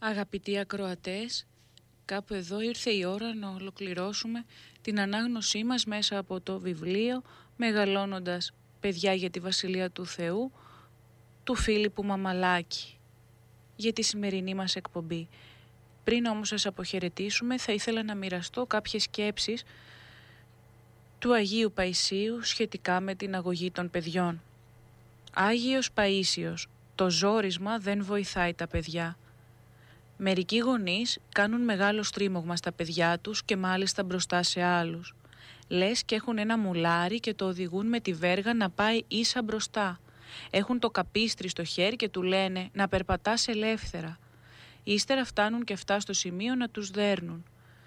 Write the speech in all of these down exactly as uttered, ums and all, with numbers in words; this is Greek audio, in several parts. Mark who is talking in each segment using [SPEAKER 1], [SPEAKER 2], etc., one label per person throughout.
[SPEAKER 1] Αγαπητοί ακροατές, κάπου εδώ ήρθε η ώρα να ολοκληρώσουμε την ανάγνωσή μας μέσα από το βιβλίο «Μεγαλώνοντας παιδιά για τη Βασιλεία του Θεού» του Φίλιππου Μαμαλάκη για τη σημερινή μας εκπομπή. Πριν όμως σας αποχαιρετήσουμε, θα ήθελα να μοιραστώ κάποιες σκέψεις του Αγίου Παϊσίου σχετικά με την αγωγή των παιδιών. Άγιος Παΐσιος, το ζόρισμα δεν βοηθάει τα παιδιά. Μερικοί γονείς κάνουν μεγάλο στρίμωγμα στα παιδιά τους και μάλιστα μπροστά σε άλλους. Λες και έχουν ένα μουλάρι και το οδηγούν με τη βέργα να πάει ίσα μπροστά. Έχουν το καπίστρι στο χέρι και του λένε να περπατάς ελεύθερα. Ύστερα φτάνουν και αυτά στο σημείο να τους δέρνουν.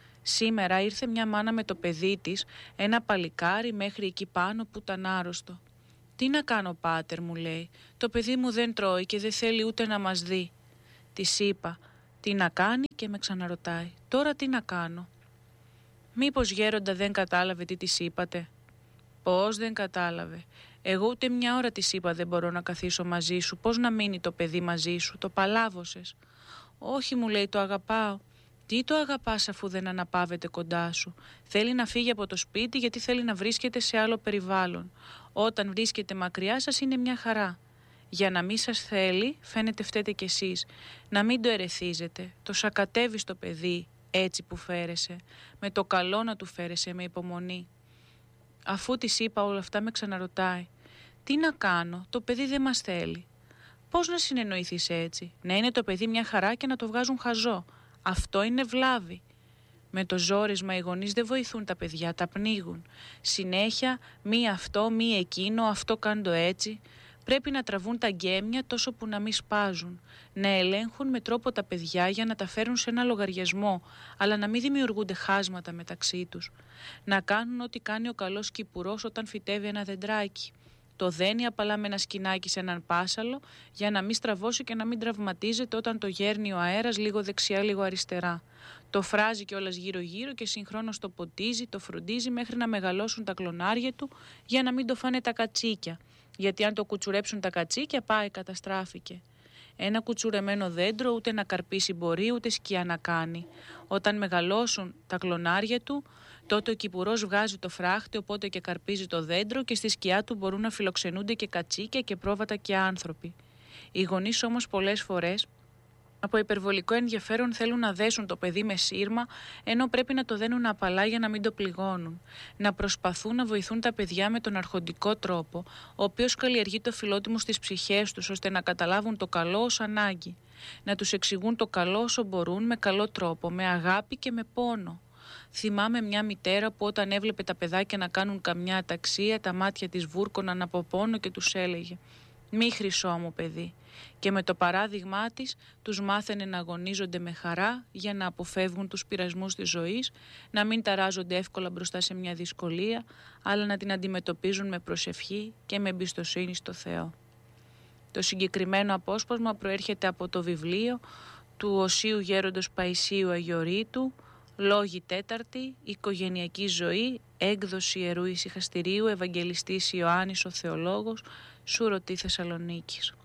[SPEAKER 1] Σήμερα ήρθε μια μάνα με το παιδί της, ένα παλικάρι μέχρι εκεί πάνω που ήταν άρρωστο. «Τι να κάνω, πάτερ», μου λέει, «το παιδί μου δεν τρώει και δεν θέλει ούτε να μας δει». Της είπα, «Τι να κάνει?» και με ξαναρωτάει, «Τώρα τι να κάνω?» «Μήπως, γέροντα, δεν κατάλαβε τι της είπατε?» «Πώς δεν κατάλαβε? Εγώ ούτε μια ώρα της είπα δεν μπορώ να καθίσω μαζί σου. Πώς να μείνει το παιδί μαζί σου? Το παλάβωσες?» «Όχι», μου λέει, «το αγαπάω». «Τι το αγαπάς αφού δεν αναπαύεται κοντά σου? Θέλει να φύγει από το σπίτι γιατί θέλει να βρίσκεται σε άλλο περιβάλλον. Όταν βρίσκεται μακριά σας είναι μια χαρά. Για να μην σας θέλει, φαίνεται φταίτε κι εσείς. Να μην το ερεθίζετε. Το σακατεύεις το παιδί έτσι που φέρεσαι. Με το καλό να του φέρεσαι με υπομονή». Αφού της είπα όλα αυτά, με ξαναρωτάει, «Τι να κάνω? Το παιδί δεν μας θέλει». «Πώς να συνεννοηθείς έτσι? Να είναι το παιδί μια χαρά και να το βγάζουν χαζό. Αυτό είναι βλάβη». Με το ζόρισμα οι γονείς δεν βοηθούν τα παιδιά, τα πνίγουν. Συνέχεια μη αυτό, μη εκείνο, αυτό κάντο έτσι. Πρέπει να τραβούν τα γκέμια τόσο που να μην σπάζουν. Να ελέγχουν με τρόπο τα παιδιά για να τα φέρουν σε ένα λογαριασμό, αλλά να μην δημιουργούνται χάσματα μεταξύ τους. Να κάνουν ό,τι κάνει ο καλός κυπουρός όταν φυτεύει ένα δεντράκι. Το δένει απαλά με ένα σκηνάκι σε έναν πάσαλο για να μην στραβώσει και να μην τραυματίζεται όταν το γέρνει ο αέρας λίγο δεξιά λίγο αριστερά. Το φράζει κιόλας γύρω γύρω και συγχρόνως το ποτίζει, το φροντίζει μέχρι να μεγαλώσουν τα κλονάρια του για να μην το φάνε τα κατσίκια. Γιατί αν το κουτσουρέψουν τα κατσίκια πάει, καταστράφηκε. Ένα κουτσουρεμένο δέντρο ούτε να καρπίσει μπορεί ούτε σκιά να κάνει. Όταν μεγαλώσουν τα κλονάρια του, τότε ο κυπουρός βγάζει το φράχτη, οπότε και καρπίζει το δέντρο και στη σκιά του μπορούν να φιλοξενούνται και κατσίκια και πρόβατα και άνθρωποι. Οι γονείς όμως πολλές φορές από υπερβολικό ενδιαφέρον θέλουν να δέσουν το παιδί με σύρμα, ενώ πρέπει να το δένουν απαλά για να μην το πληγώνουν. Να προσπαθούν να βοηθούν τα παιδιά με τον αρχοντικό τρόπο, ο οποίος καλλιεργεί το φιλότιμο στις ψυχές τους, ώστε να καταλάβουν το καλό ως ανάγκη. Να τους εξηγούν το καλό όσο μπορούν, με καλό τρόπο, με αγάπη και με πόνο. Θυμάμαι μια μητέρα που όταν έβλεπε τα παιδάκια να κάνουν καμιά αταξία, τα μάτια της βούρκωναν από πόνο και τους έλεγε, «Μη χρυσό μου παιδί». Και με το παράδειγμά της τους μάθαινε να αγωνίζονται με χαρά για να αποφεύγουν τους πειρασμούς της ζωής, να μην ταράζονται εύκολα μπροστά σε μια δυσκολία, αλλά να την αντιμετωπίζουν με προσευχή και με εμπιστοσύνη στο Θεό. Το συγκεκριμένο απόσπασμα προέρχεται από το βιβλίο του Οσίου Γέροντος Παϊσίου Αγιορείτου, Λόγοι τέταρτη, Οικογενειακή ζωή, έκδοση Ιερού Ησυχαστηρίου, Ευαγγελιστής Ιωάννης ο Θεολόγος, Σουρωτή Θεσσαλονίκης.